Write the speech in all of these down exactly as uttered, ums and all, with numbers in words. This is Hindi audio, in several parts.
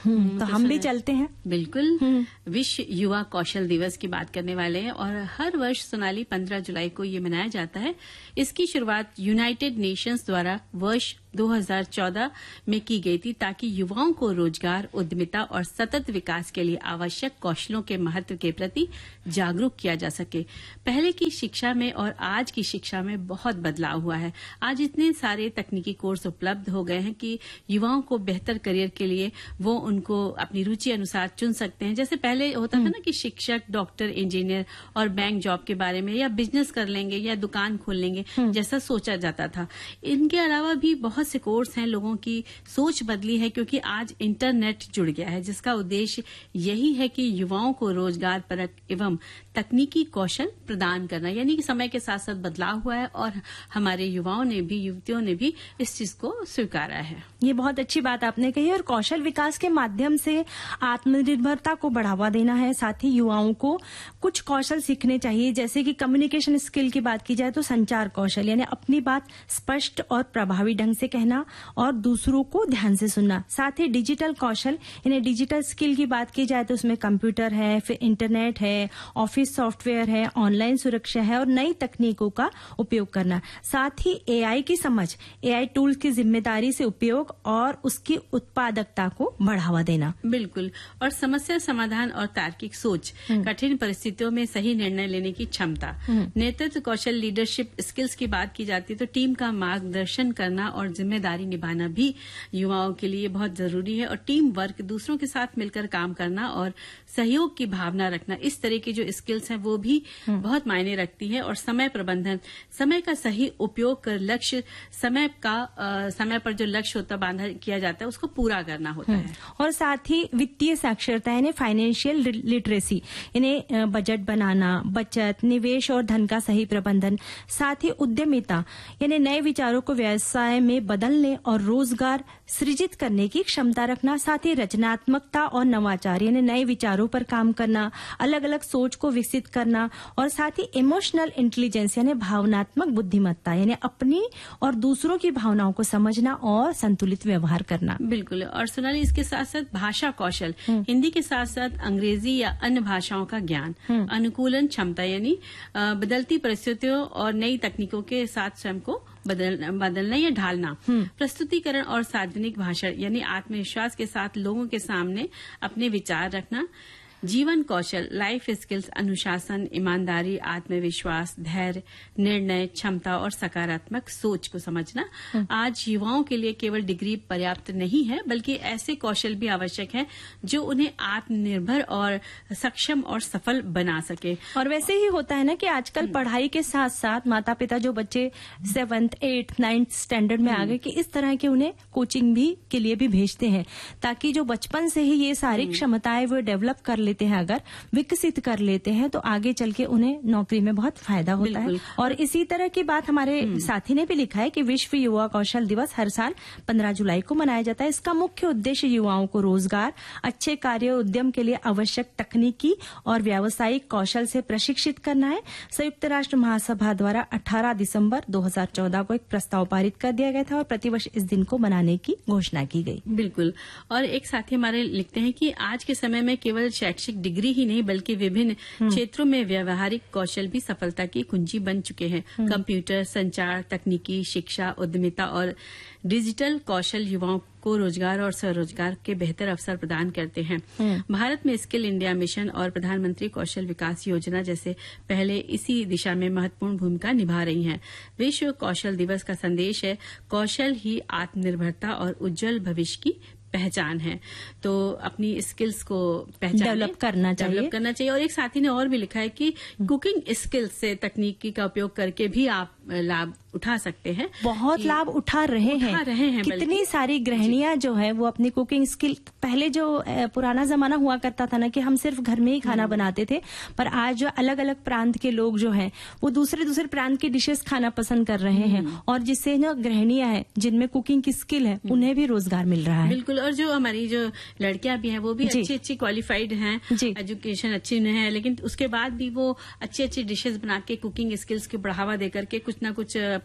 तो, तो हम भी चलते हैं। बिल्कुल, विश्व युवा कौशल दिवस की बात करने वाले हैं और हर वर्ष सोनाली पंद्रह जुलाई को ये मनाया जाता है। इसकी शुरुआत यूनाइटेड नेशंस द्वारा वर्ष दो हज़ार चौदह में की गई थी ताकि युवाओं को रोजगार, उद्यमिता और सतत विकास के लिए आवश्यक कौशलों के महत्व के प्रति जागरूक किया जा सके। पहले की शिक्षा में और आज की शिक्षा में बहुत बदलाव हुआ है। आज इतने सारे तकनीकी कोर्स उपलब्ध हो गए हैं कि युवाओं को बेहतर करियर के लिए वो उनको अपनी रुचि अनुसार चुन सकते हैं। जैसे पहले होता था ना कि शिक्षक, डॉक्टर, इंजीनियर और बैंक जॉब के बारे में या बिजनेस कर लेंगे या दुकान खोल लेंगे जैसा सोचा जाता था। इनके अलावा भी बहुत से कोर्स हैं। लोगों की सोच बदली है क्योंकि आज इंटरनेट जुड़ गया है, जिसका उद्देश्य यही है कि युवाओं को रोजगार परक एवं तकनीकी कौशल प्रदान करना। यानी कि समय के साथ साथ बदलाव हुआ है और हमारे युवाओं ने भी, युवतियों ने भी इस चीज को स्वीकारा है। ये बहुत अच्छी बात आपने कही। और कौशल विकास के माध्यम से आत्मनिर्भरता को बढ़ावा देना है। साथ ही युवाओं को कुछ कौशल सीखने चाहिए, जैसे कि कम्युनिकेशन स्किल की बात की जाए तो संचार कौशल, यानी अपनी बात स्पष्ट और प्रभावी ढंग से कहना और दूसरों को ध्यान से सुनना। साथ ही डिजिटल कौशल, यानी डिजिटल स्किल की बात की जाए तो उसमें कंप्यूटर है, फिर इंटरनेट है, ऑफिस सॉफ्टवेयर है, ऑनलाइन सुरक्षा है और नई तकनीकों का उपयोग करना। साथ ही एआई की समझ, एआई टूल्स की जिम्मेदारी से उपयोग और उसकी उत्पादकता को बढ़ावा देना। बिल्कुल, और समस्या समाधान और तार्किक सोच, कठिन परिस्थितियों में सही निर्णय लेने की क्षमता, नेतृत्व कौशल, लीडरशिप स्किल्स की बात की जाती है तो टीम का मार्गदर्शन करना और जिम्मेदारी निभाना भी युवाओं के लिए बहुत जरूरी है। और टीम वर्क, दूसरों के साथ मिलकर काम करना और सहयोग की भावना रखना, इस तरह की जो स्किल्स हैं वो भी बहुत मायने रखती है। और समय प्रबंधन, समय का सही उपयोग कर लक्ष्य, समय का आ, समय पर जो लक्ष्य होता बांधा किया जाता है उसको पूरा करना होता है। और साथ ही वित्तीय साक्षरता, यानी फाइनेंशियल लिटरेसी, यानी बजट बनाना, बचत, निवेश और धन का सही प्रबंधन। साथ ही उद्यमिता, यानी नए विचारों को व्यवसाय में बदलने और रोजगार सृजित करने की क्षमता रखना। साथ ही रचनात्मकता और नवाचार, यानी नए विचारों पर काम करना, अलग अलग सोच को विकसित करना। और साथ ही इमोशनल इंटेलिजेंस, यानी भावनात्मक बुद्धिमत्ता, यानी अपनी और दूसरों की भावनाओं को समझना और संतुलित व्यवहार करना। बिल्कुल, और सोनाली इसके साथ साथ भाषा कौशल, हिंदी के साथ साथ अंग्रेजी या अन्य भाषाओं का ज्ञान, अनुकूलन क्षमता, यानी बदलती परिस्थितियों और नई तकनीकों के साथ स्वयं को बदल, बदलना या ढालना, प्रस्तुतिकरण और सार्वजनिक भाषण, यानी आत्मविश्वास के साथ लोगों के सामने अपने विचार रखना। जीवन कौशल, लाइफ स्किल्स, अनुशासन, ईमानदारी, आत्मविश्वास, धैर्य, निर्णय क्षमता और सकारात्मक सोच को समझना। आज युवाओं के लिए केवल डिग्री पर्याप्त नहीं है, बल्कि ऐसे कौशल भी आवश्यक हैं जो उन्हें आत्मनिर्भर और सक्षम और सफल बना सके। और वैसे ही होता है ना कि आजकल पढ़ाई के साथ साथ माता पिता जो बच्चे सेवन्थ, एट्थ, नाइन्थ स्टैंडर्ड में आ गए कि इस तरह के उन्हें कोचिंग भी के लिए भी भेजते हैं, ताकि जो बचपन से ही ये सारी क्षमताएं वो डेवलप कर लेते हैं, अगर विकसित कर लेते हैं तो आगे चल के उन्हें नौकरी में बहुत फायदा होता है। और इसी तरह की बात हमारे साथी ने भी लिखा है कि विश्व युवा कौशल दिवस हर साल पंद्रह जुलाई को मनाया जाता है। इसका मुख्य उद्देश्य युवाओं को रोजगार, अच्छे कार्य और उद्यम के लिए आवश्यक तकनीकी और व्यावसायिक कौशल से प्रशिक्षित करना है। संयुक्त राष्ट्र महासभा द्वारा अठारह दिसंबर दो हज़ार चौदह को एक प्रस्ताव पारित कर दिया गया था और प्रतिवर्ष इस दिन को मनाने की घोषणा की गई। बिल्कुल, और एक साथी हमारे लिखते हैं कि आज के समय में केवल शैक्षिक डिग्री ही नहीं बल्कि विभिन्न क्षेत्रों में व्यवहारिक कौशल भी सफलता की कुंजी बन चुके हैं। कंप्यूटर, संचार, तकनीकी शिक्षा, उद्यमिता और डिजिटल कौशल युवाओं को रोजगार और स्वरोजगार के बेहतर अवसर प्रदान करते हैं। भारत में स्किल इंडिया मिशन और प्रधानमंत्री कौशल विकास योजना जैसे पहले इसी दिशा में महत्वपूर्ण भूमिका निभा रही हैं। विश्व कौशल दिवस का संदेश है, कौशल ही आत्मनिर्भरता और उज्जवल भविष्य की पहचान है। तो अपनी स्किल्स को पहचान डेवलप करना चाहिए डेवलप करना चाहिए। और एक साथी ने और भी लिखा है कि कुकिंग स्किल्स से तकनीकी का उपयोग करके भी आप लाभ उठा सकते हैं। बहुत लाभ उठा रहे उठा हैं रहे हैं कितनी सारी गृहिणियां जो है वो अपनी कुकिंग स्किल, पहले जो पुराना जमाना हुआ करता था ना कि हम सिर्फ घर में ही खाना बनाते थे, पर आज जो अलग अलग प्रांत के लोग जो हैं वो दूसरे दूसरे प्रांत की डिशेस खाना पसंद कर रहे हैं और जिससे ना गृहिणियां हैं जिनमें कुकिंग की स्किल है उन्हें भी रोजगार मिल रहा है। बिल्कुल, और जो हमारी जो लड़कियां भी हैं वो भी अच्छी अच्छी क्वालिफाइड हैं, एजुकेशन अच्छी उन्हें है, लेकिन उसके बाद भी वो अच्छी अच्छी डिशेस बना के कुकिंग स्किल्स को बढ़ावा देकर के कुछ ना कुछ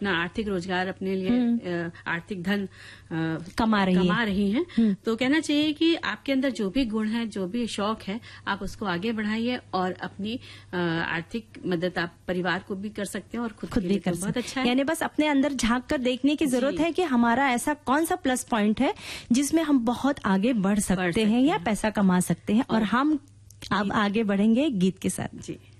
अपना आर्थिक रोजगार अपने लिए आर्थिक धन कमा रही कमा है। रही हैं, तो कहना चाहिए कि आपके अंदर जो भी गुण है, जो भी शौक है, आप उसको आगे बढ़ाइए और अपनी आर्थिक मदद आप परिवार को भी कर सकते हैं और खुद, खुद भी कर बहुत अच्छा है। यानी बस अपने अंदर झांक कर देखने की जरूरत है कि हमारा ऐसा कौन सा प्लस पॉइंट है जिसमें हम बहुत आगे बढ़ सकते, बढ़ सकते हैं या पैसा कमा सकते हैं, और हम अब आगे बढ़ेंगे गीत के साथ। जी।